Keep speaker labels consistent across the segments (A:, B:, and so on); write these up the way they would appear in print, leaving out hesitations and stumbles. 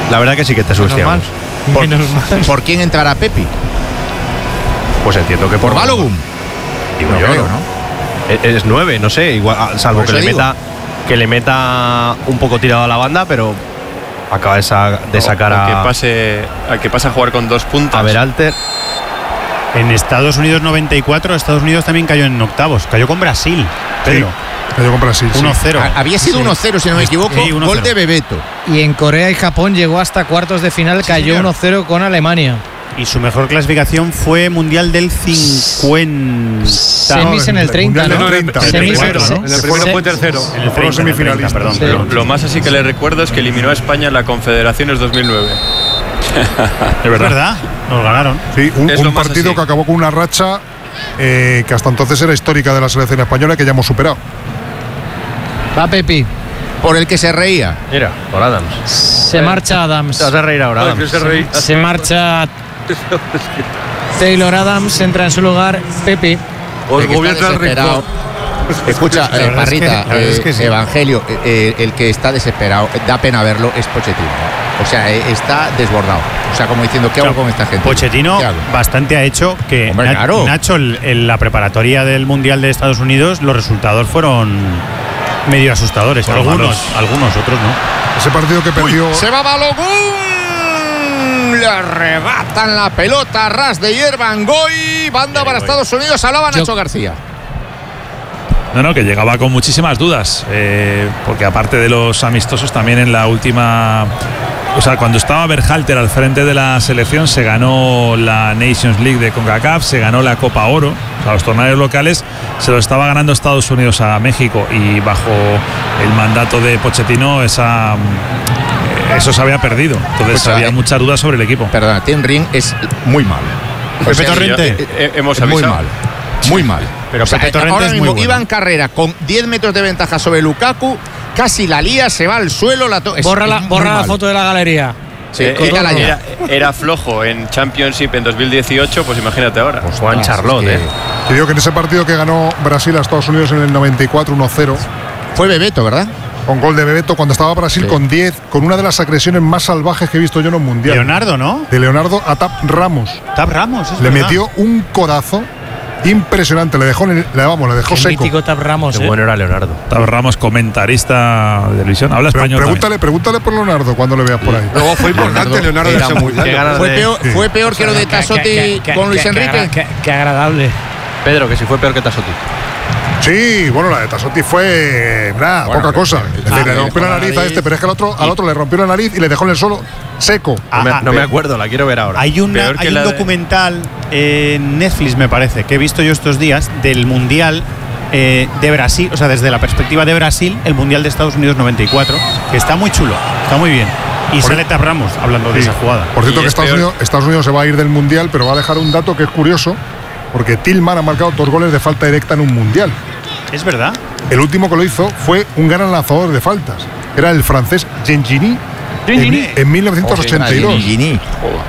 A: La verdad que sí que te subestimamos.
B: ¿Por quién entrará Pepi?
A: Pues entiendo que
B: ¿Por Balogun?
A: Digo
B: No
A: yo,
B: creo,
A: ¿no?
B: ¿no?
A: Es 9, no sé, igual, salvo
B: Por eso
A: que le meta un poco tirado a la banda, pero acaba de sacar
C: a que pase a jugar con 2 puntas.
A: A Berhalter.
D: En Estados Unidos 94, Estados Unidos también cayó en octavos. Cayó con Brasil, Pedro.
E: Cayó con Brasil.
D: 1-0.
B: Había sido 1-0, si no me equivoco.
D: Sí, 1-0.
B: Gol de Bebeto.
F: Y en Corea y Japón llegó hasta cuartos de final, cayó 1-0 con Alemania.
D: Y su mejor clasificación fue Mundial del 50.
F: Semis en el 30, ¿no?
E: En el 30.
F: Semis,
E: En el
C: primero fue tercero.
D: En el 30,
E: Fueron semifinalistas.
D: perdón.
F: Sí.
C: Lo más así que le recuerdo es que eliminó a España en la Confederaciones 2009.
D: Es verdad, nos ganaron.
E: Sí,
C: Es lo
E: un
C: más
E: partido
C: así.
E: que acabó con una racha que hasta entonces era histórica de la selección española, que ya hemos superado.
F: Va Pepi.
B: Por el que se reía.
A: Mira, por Adams.
F: Se marcha Adams.
A: Te vas a reír ahora, Adams.
F: Se marcha Taylor Adams, entra en su lugar Pepi.
B: El que está desesperado. Escucha,
D: La verdad
B: Parrita,
D: es que- la verdad es que sí.
B: Evangelio, el que está desesperado, da pena verlo, es Pochettino. O sea, está desbordado. O sea, como diciendo, ¿qué hago con esta gente?
D: Pochettino
B: ¿Qué hago?
D: bastante ha hecho que
B: Hombre, claro.
D: Nacho, en la preparatoria del Mundial de Estados Unidos, los resultados fueron medio asustadores.
A: Fueron
D: Algunos,
A: malos.
D: otros no.
E: Ese partido que perdió.
B: Se va Balogun. Le arrebatan la pelota a ras de hierba Ngoy. Banda para Estados Unidos. Hablaba Nacho García.
G: No, que llegaba con muchísimas dudas, porque aparte de los amistosos, también en la última, o sea, cuando estaba Berhalter al frente de la selección, se ganó la Nations League de CONCACAF, se ganó la Copa Oro, o sea, los torneos locales se lo estaba ganando Estados Unidos a México, y bajo el mandato de Pochettino eso se había perdido, entonces
B: Escucha,
G: había muchas dudas sobre el equipo.
B: Perdona, Tim Ring es muy malo.
D: Pepe Torrente.
C: Hemos
B: es muy
C: avisado.
B: malo. Muy mal.
D: Pero
B: O sea,
D: Pepe Torrente
B: ahora
D: es
B: mismo
D: muy bueno.
B: iba en carrera con 10 metros de ventaja sobre Lukaku, casi la lía, se va al suelo,
F: Borra la foto de la galería.
B: Sí, quítala ya.
C: Era flojo en Championship en 2018, pues imagínate ahora.
B: Pues
A: Juan Charlotte,
E: Te digo que en ese partido que ganó Brasil a Estados Unidos en el 94, 1-0,
B: Fue Bebeto, ¿verdad?
E: con gol de Bebeto, cuando estaba Brasil
B: Sí.
E: con 10, con una de las agresiones más salvajes que he visto yo en un mundial.
D: Leonardo, ¿no?
E: De Leonardo a Tap Ramos.
D: Tab Ramos, es
E: Le
D: verdad.
E: metió un codazo impresionante. Le dejó
F: Qué
E: seco.
F: mítico Tab Ramos,
A: Qué bueno era Leonardo.
G: Estaba Ramos, comentarista de televisión, habla español.
E: Pregúntale por Leonardo cuando le veas por ahí.
H: Luego fue importante Leonardo de
A: Era
H: ese
A: muy-
H: mundial.
A: qué ganas
B: Fue
A: de-
B: peor, fue peor que lo de Tassotti con Luis Enrique.
F: Qué agradable.
A: Pedro, que si fue peor que Tassotti.
E: Sí, bueno, la de Tassotti fue poca cosa. Le rompió la nariz a este, pero es que al otro le rompió la nariz y le dejó en el suelo seco.
A: No me acuerdo, la quiero ver ahora.
D: Hay un
C: Peor que la de-
D: documental en Netflix, me parece, que he visto yo estos días del Mundial de Brasil, o sea, desde la perspectiva de Brasil, el Mundial de Estados Unidos 94, que está muy chulo, está muy bien. Y sale Tab Ramos hablando de
E: Sí.
D: esa jugada.
E: Por cierto,
C: Y
E: que
C: es peor.
E: Estados Unidos se va a ir del Mundial, pero va a dejar un dato que es curioso, porque Tillman ha marcado 2 goles de falta directa en un Mundial.
D: ¿Es verdad?
E: El último que lo hizo fue un gran lanzador de faltas. Era el francés Gengini en 1982.
B: Gini.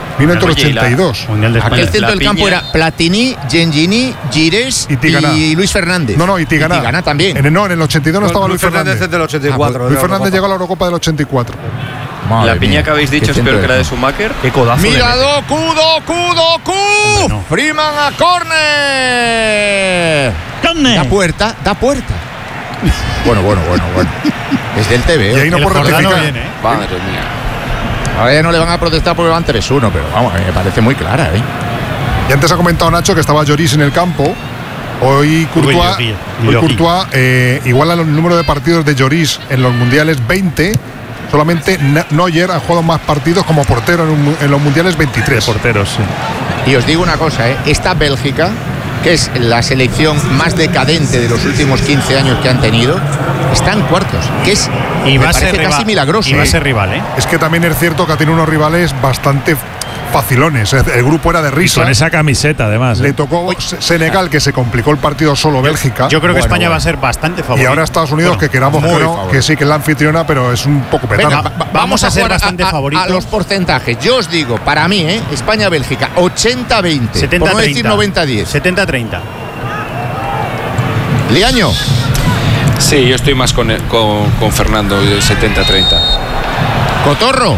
E: 1982.
D: Mundial de España.
B: Aquel centro
C: La
B: del campo
C: piña.
B: era Platini, Gengini, Gires
E: Y Tigana.
B: y Luis Fernández.
E: No, y Tigana.
B: Y Tigana también.
E: En el 82 no estaba Luis Fernández.
H: es del 84.
E: Luis Fernández llegó a la Eurocopa del 84.
B: Madre
C: La piña
B: mía,
C: que habéis
B: qué
C: dicho es
B: centro
C: peor que la de
B: campo.
C: Schumacher.
A: Qué codazo. le
B: Mira,
A: mete.
B: Doku.
D: Hombre, no.
B: Freeman a córner. Da puerta. Bueno. Es del TV.
E: Y ahí no
D: El
E: por
D: Jordano
E: rectificar.
D: viene,
H: Madre mía.
B: Ahora ya no le van a protestar porque van 3-1, pero vamos, a mí me parece muy clara, ¿eh?
E: Y antes ha comentado Nacho que estaba Lloris en el campo. Hoy Courtois, iguala el número de partidos de Lloris en los mundiales 20. Solamente Neuer ha jugado más partidos como portero en los mundiales 23.
G: Porteros, sí.
B: Y os digo una cosa, esta Bélgica, que es la selección más decadente de los últimos 15 años que han tenido, está en cuartos, que es
D: Y
B: me
D: va a ser
B: parece casi
D: rival.
B: milagroso.
D: Y va a ser rival, ¿eh?
E: Es que también es cierto que ha tenido unos rivales bastante facilones. El grupo era de
G: Y
E: risa.
G: con esa camiseta, además.
E: Le tocó Senegal, que se complicó el partido solo Bélgica.
D: Yo creo que
B: Bueno,
D: España
B: bueno.
D: va a ser bastante
E: Y
D: favorito.
E: ahora Estados Unidos,
D: Bueno,
E: que queramos
B: muy
E: que no,
B: favorito.
E: que sí, que es la anfitriona, pero es un poco
B: Venga,
E: petardo.
D: vamos a ser
B: jugar
D: bastante favoritos.
B: a los porcentajes. Yo os digo, para mí, España-Bélgica, 80-20. Por no decir 90-10.
D: 70-30.
B: Liaño.
H: Sí, yo estoy más con Fernando, 70-30.
B: Cotorro.